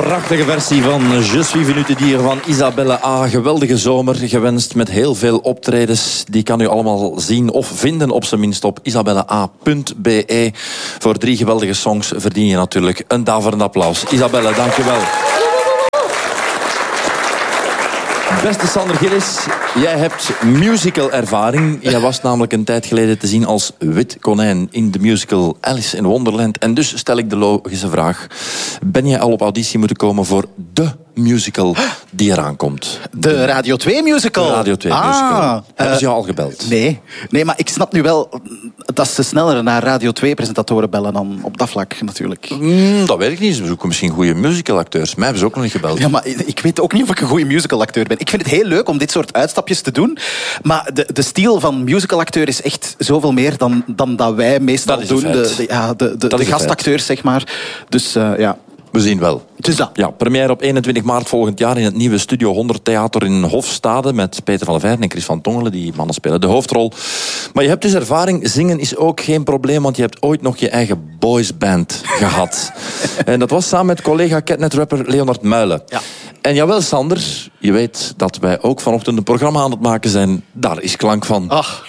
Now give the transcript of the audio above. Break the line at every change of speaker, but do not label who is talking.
Prachtige versie van Je suis venu te dire van Isabelle A. Geweldige zomer gewenst met heel veel optredens. Die kan u allemaal zien of vinden op zijn minst op isabelleA.be. Voor 3 geweldige songs verdien je natuurlijk een daverend applaus. Isabelle, dank je wel. Beste Sander Gillis, jij hebt musicalervaring. Jij was namelijk een tijd geleden te zien als wit konijn in de musical Alice in Wonderland. En dus stel ik de logische vraag. Ben jij al op auditie moeten komen voor de musical die eraan komt?
De Radio 2 musical?
De Radio 2 musical. Hebben ze jou al gebeld?
Nee, maar ik snap nu wel dat ze sneller naar Radio 2-presentatoren bellen dan op dat vlak natuurlijk.
Dat weet ik niet. Ze zoeken misschien goede musicalacteurs. Mij hebben ze ook nog niet gebeld.
Ja, maar ik weet ook niet of ik een goede musicalacteur ben. Ik vind het heel leuk om dit soort uitstapjes te doen. Maar de stijl van musicalacteur is echt zoveel meer dan dat wij meestal doen. De gastacteurs, zeg maar. Dus ja...
We zien wel.
Het is dat.
Ja, première op 21 maart volgend jaar in het nieuwe Studio 100 Theater in Hofstade met Peter van der Veijden en Chris van Tongelen. Die mannen spelen de hoofdrol. Maar je hebt dus ervaring. Zingen is ook geen probleem, want je hebt ooit nog je eigen boysband gehad. En dat was samen met collega Catnet-rapper Leonard Muilen.
Ja.
En jawel, Sander, je weet dat wij ook vanochtend een programma aan het maken zijn. Daar is klank van.
Ach,